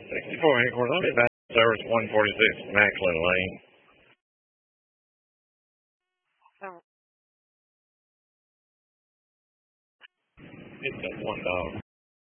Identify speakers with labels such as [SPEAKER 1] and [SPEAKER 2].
[SPEAKER 1] 64 Acorn, I'll be back. Service 146, Macklin Lane. It's that $1.